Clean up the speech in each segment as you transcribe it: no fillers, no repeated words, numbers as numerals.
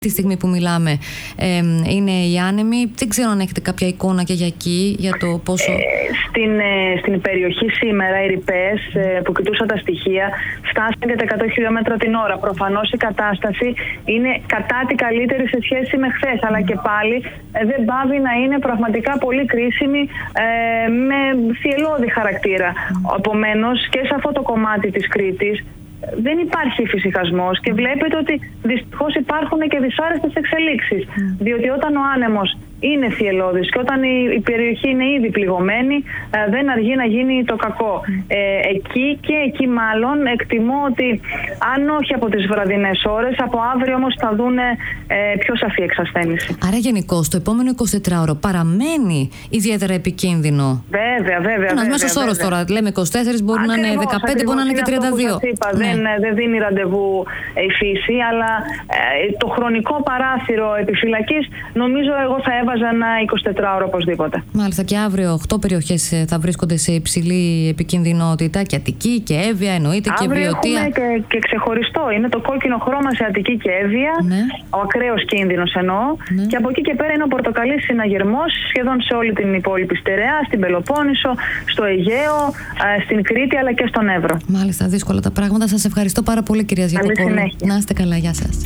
Τη στιγμή που μιλάμε είναι οι άνεμοι. Δεν ξέρω αν έχετε κάποια εικόνα και για εκεί, για το πόσο... Στην περιοχή σήμερα οι ρηπές που κοιτούσα τα στοιχεία φτάσαν και τα 100 χιλιόμετρα την ώρα. Προφανώς η κατάσταση είναι κατά τη καλύτερη σε σχέση με χθες, αλλά και πάλι δεν πάβει να είναι πραγματικά πολύ κρίσιμη με θυελλώδη χαρακτήρα. Επομένως και σε αυτό το κομμάτι της Κρήτης δεν υπάρχει φυσικασμός και βλέπετε ότι δυστυχώς υπάρχουν και δυσάρεστες εξελίξεις. Διότι όταν ο άνεμος είναι θυελλώδης και όταν η περιοχή είναι ήδη πληγωμένη, δεν αργεί να γίνει το κακό. Εκεί μάλλον εκτιμώ ότι αν όχι από τις βραδινές ώρες, από αύριο όμως θα δουν πιο σαφή εξασθένηση. Άρα γενικώς το επόμενο 24ωρο παραμένει ιδιαίτερα επικίνδυνο. Βέβαια. Ένας μέσος όρος τώρα, λέμε 24, μπορεί να είναι 15, μπορεί να είναι και 32. Δεν δίνει ραντεβού η φύση, αλλά το χρονικό παράθυρο επιφυλακής νομίζω εγώ θα έβαζα ένα 24ωρο οπωσδήποτε. Μάλιστα, και αύριο 8 περιοχές θα βρίσκονται σε υψηλή επικινδυνότητα, και Αττική και Εύβοια εννοείται, και Βιωτία. Έχουμε και ξεχωριστό, είναι το κόκκινο χρώμα σε Αττική και Εύβοια, ο ακραίος κίνδυνος εννοώ, και από εκεί και πέρα είναι ο πορτοκαλής συναγερμός σχεδόν σε όλη την υπόλοιπη στερεά, στην Πελοπόννησο, στο Αιγαίο, στην Κρήτη αλλά και στον Εύρο. Μάλιστα, δύσκολα τα πράγματα. Σας ευχαριστώ πάρα πολύ, κυρία Γιακοπούλου. Να είστε καλά, γεια σας.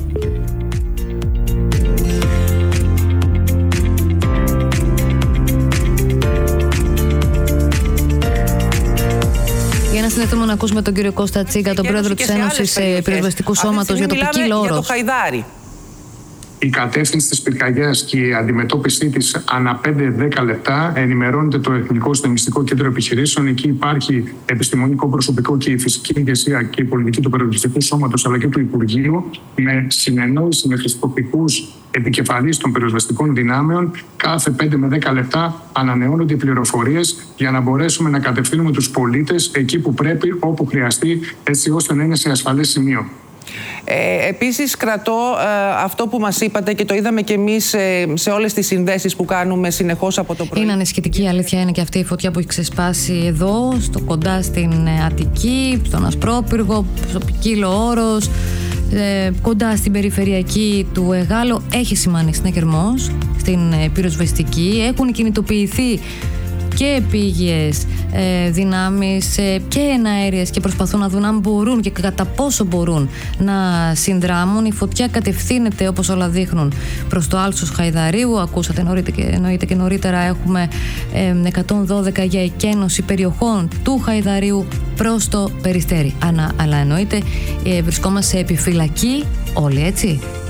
Για να συνδεθούμε να ακούσουμε τον κύριο Κώστα Τσίγκα, τον πρόεδρο της Ένωσης Πυροσβεστικού Σώματος, για το ποικίλο όρος. Για το Χαϊδάρι. Η κατεύθυνση της πυρκαγιάς και η αντιμετώπιση της ανά 5-10 λεπτά ενημερώνεται το Εθνικό Συντονιστικό Κέντρο Επιχειρήσεων. Εκεί υπάρχει επιστημονικό προσωπικό και η φυσική ηγεσία και η πολιτική του Πυροσβεστικού Σώματος αλλά και του Υπουργείου, με συνεννόηση με τους τοπικούς επικεφαλείς των πυροσβεστικών δυνάμεων. Κάθε 5 με 10 λεπτά ανανεώνονται οι πληροφορίες για να μπορέσουμε να κατευθύνουμε τους πολίτες εκεί που πρέπει, όπου χρειαστεί, έτσι ώστε να είναι σε ασφαλές σημείο. Επίσης κρατώ αυτό που μας είπατε και το είδαμε και εμείς σε όλες τις συνδέσεις που κάνουμε συνεχώς από το πρωί. Είναι ανησυχητική, η αλήθεια είναι, και αυτή η φωτιά που έχει ξεσπάσει εδώ, κοντά στην Αττική, στον Ασπρόπυργο, στο ποικίλο όρος, κοντά στην περιφερειακή του Εγάλο. Έχει σημάνει συναγερμός στην πυροσβεστική. Έχουν κινητοποιηθεί και επίγειες δυνάμεις και εναέριες και προσπαθούν να δουν αν μπορούν και κατά πόσο μπορούν να συνδράμουν. Η φωτιά κατευθύνεται, όπως όλα δείχνουν, προς το άλσος Χαϊδαρίου. Ακούσατε εννοείται και νωρίτερα, έχουμε 112 για εκένωση περιοχών του Χαϊδαρίου προς το Περιστέρι. Αλλά εννοείται βρισκόμαστε σε επιφυλακή όλοι, έτσι.